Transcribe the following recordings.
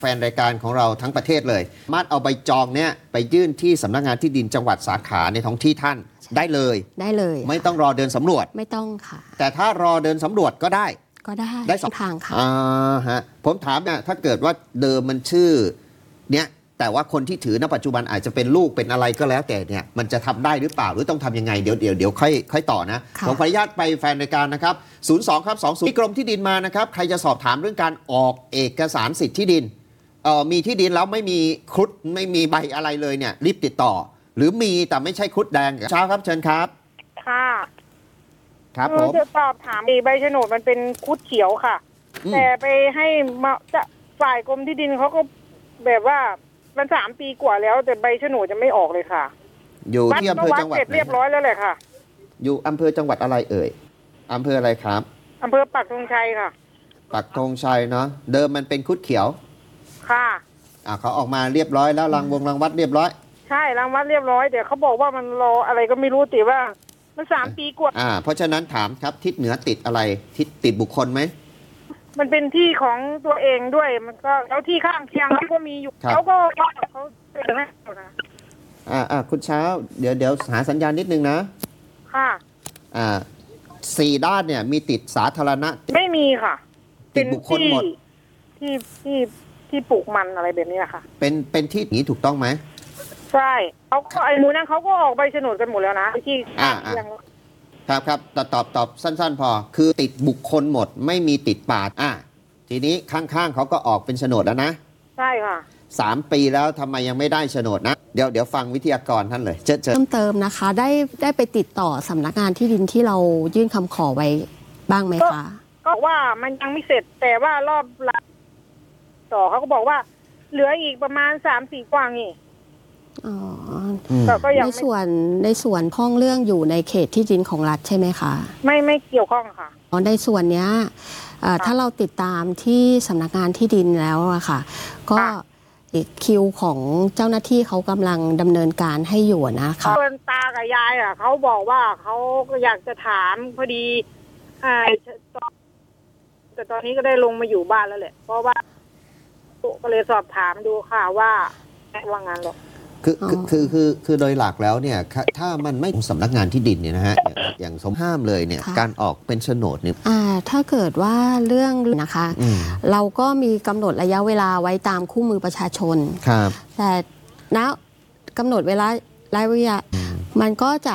แฟนรายการของเราทั้งประเทศเลยสามารถเอาใบจองเนี่ยไปยื่นที่สำนักงานที่ดินจังหวัดสาขาในท้องที่ท่านได้เลยไม่ต้องรอเดินสำรวจไม่ต้องค่ะแต่ถ้ารอเดินสำรวจก็ได้สองทางค่ะฮะผมถามเนี่ยถ้าเกิดว่าเดิมมันชื่อเนี่ยแต่ว่าคนที่ถือณปัจจุบันอาจจะเป็นลูกเป็นอะไรก็แล้วแต่เนี่ยมันจะทำได้หรือเปล่าหรือต้องทำยังไงเดี๋ยวค่อยต่อนะผมขออนุญาตไปแฟนรายการนะครับ02ครับ20ที่กรมที่ดินมานะครับใครจะสอบถามเรื่องการออกเอกสารสิทธิ์ที่ดินมีที่ดินแล้วไม่มีครุฑไม่มีใบอะไรเลยเนี่ยรีบติดต่อหรือมีแต่ไม่ใช่ครุฑแดงเช้าครับเชิญครับค่ะครับผมจะสอบถามใบโฉนดมันเป็นครุฑเขียวค่ะแต่ไปให้มาจะฝ่ายกรมที่ดินเขาก็แบบว่ามัน3 ปีกว่าแล้วแต่ใบโฉนดจะไม่ออกเลยค่ะอยู่ที่อำเภอจังหวัดเสร็จเรียบร้อยแล้วแหละค่ะอยู่อำเภอจังหวัดอะไรเอ่ยอำเภออะไรครับอำเภอปักธงชัยค่ะปักธงชัยเนาะเดิมมันเป็นครุฑเขียวค่ะเขาออกมาเรียบร้อยแล้วรางวัดเรียบร้อยใช่รางวัดเรียบร้อยแต่เขาบอกว่ามันรออะไรก็ไม่รู้แต่ว่ามัน3 ปีกว่าเพราะฉะนั้นถามครับทิศเหนือติดอะไรทิศติดบุคคลไหมมันเป็นที่ของตัวเองด้วยมันก็แล้วที่ข้างเคียงเขาก็มีอยู่เขาก็เขาเป็นนะคุณเช้าเดี๋ยวหาสัญญาณนิดนึงนะค่ะ 4 ด้านเนี่ยมีติดสาธารณะไม่มีค่ะติดบุคคลหมดที่ปลูกมันอะไรแบบนี้ค่ะเป็นที่นี้ถูกต้องไหมใช่เขาไอ้หมูนั่นเขาก็ออกใบโฉนดกันหมดแล้วนะที่ยังครับตอบสั้นๆพอคือติดบุคคลหมดไม่มีติดป่าทีนี้ข้างๆเขาก็ออกเป็นโฉนดแล้วนะใช่ค่ะ 3 ปีแล้วทำไมยังไม่ได้โฉนดนะเดี๋ยวฟังวิทยากรท่านเลยเพิ่มเติมนะคะได้ไปติดต่อสำนักงานที่ดินที่เรายื่นคำขอไว้บ้างไหมคะก็ว่ามันยังไม่เสร็จแต่ว่ารอบต่อเขาก็บอกว่าเหลืออีกประมาณ3-4 กว่านี่ในส่วนข้องเรื่องอยู่ในเขตที่ดินของรัฐใช่ไหมคะไม่เกี่ยวข้องค่ะในส่วนนี้ถ้าเราติดตามที่สำนักงานที่ดินแล้วอะค่ะก็อีกคิวของเจ้าหน้าที่เขากำลังดำเนินการให้อยู่นะคะตากับยายเขาบอกว่าเขาก็อยากจะถามพอดีแต่ตอนนี้ก็ได้ลงมาอยู่บ้านแล้วแหละเพราะว่าก็เลยสอบถามดูค่ะว่างั้นหรอกคือโดยหลักแล้วเนี่ยถ้ามันไม่สำนักงานที่ดินเนี่ยนะฮะอย่างสมห้ามเลยเนี่ยการออกเป็นโฉนดเนี่ยถ้าเกิดว่าเรื่องนะคะเราก็มีกำหนดระยะเวลาไว้ตามคู่มือประชาชนครับแต่ณกำหนดเวลาระยะมันก็จะ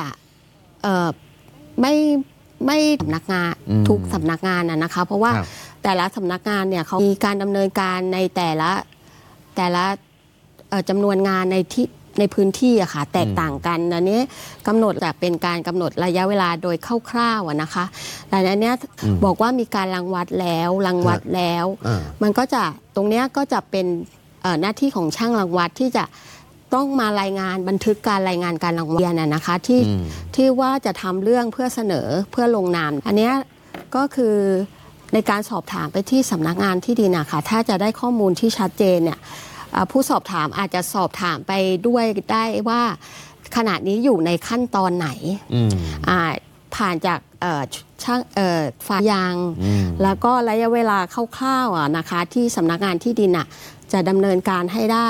ไม่สำนักงานทุกสำนักงานนะคะเพราะว่าแต่ละสำนักงานเนี่ยเขามีการดำเนินการในแต่ละจำนวนงานในพื้นที่อะค่ะแตกต่างกันอันนี้กำหนดจะเป็นการกำหนดระยะเวลาโดยคร่าวๆนะคะแต่อันนี้บอกว่ามีการรังวัดแล้วมันก็จะตรงนี้ก็จะเป็นหน้าที่ของช่างรังวัดที่จะต้องมารายงานบันทึกการรายงานการรังวัดนะคะที่ว่าจะทำเรื่องเพื่อเสนอเพื่อลงนามอันนี้ก็คือในการสอบถามไปที่สำนักงานที่ดินนะคะถ้าจะได้ข้อมูลที่ชัดเจนเนี่ยผู้สอบถามอาจจะสอบถามไปด้วยได้ว่าขณะนี้อยู่ในขั้นตอนไหนผ่านจากช่างฝ่ายยางแล้วก็ระยะเวลาคร่าวๆนะคะที่สำนักงานที่ดินจะดำเนินการให้ได้